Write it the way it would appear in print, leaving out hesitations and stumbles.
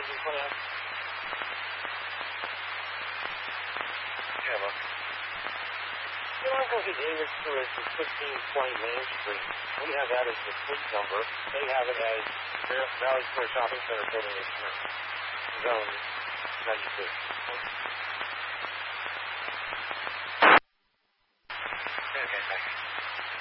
Yeah, look. The one goes to Davis to is 1520 Main Street. We have that as the suite number. They have it as Valley Square Shopping Center Building Zone 96.